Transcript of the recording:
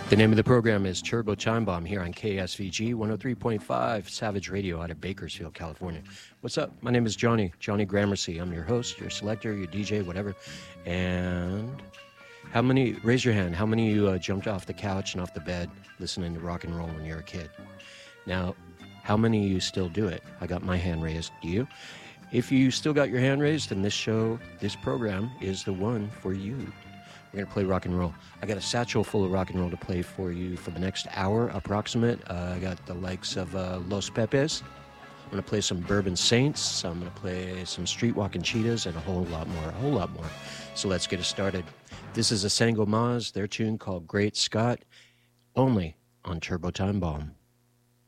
The name of the program is Turbo Time Bomb here on KSVG 103.5 Savage Radio out of Bakersfield, California. What's up? My name is Johnny Gramercy. I'm your host, your selector, your DJ, whatever. And raise your hand, how many of you jumped off the couch and off the bed listening to rock and roll when you were a kid? Now, how many of you still do it? I got my hand raised. Do you? If you still got your hand raised, then this program is the one for you. We're going to play rock and roll. I got a satchel full of rock and roll to play for you for the next hour, approximate. I got the likes of Los Pepes. I'm going to play some Bourbon Saints. I'm going to play some Streetwalking Cheetahs and a whole lot more. So let's get it started. This is a Sangomaz, their tune called Great Scott, only on Turbo Time Bomb.